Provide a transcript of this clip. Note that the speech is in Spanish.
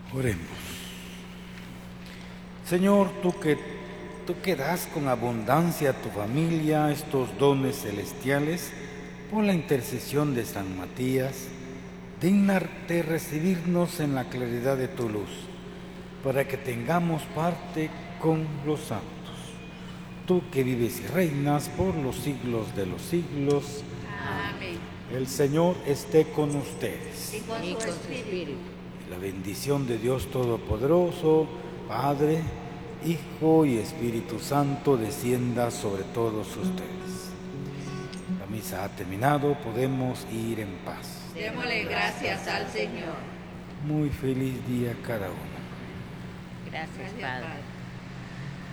Oremos. Señor, tú que das con abundancia a tu familia estos dones celestiales, por la intercesión de San Matías, dígnate recibirnos en la claridad de tu luz, para que tengamos parte con los santos. Tú que vives y reinas por los siglos de los siglos. Amén. El Señor esté con ustedes. Y con su espíritu. La bendición de Dios Todopoderoso, Padre, Hijo y Espíritu Santo, descienda sobre todos ustedes. La misa ha terminado, podemos ir en paz. Démosle gracias al Señor. Muy feliz día cada uno. Gracias, Padre.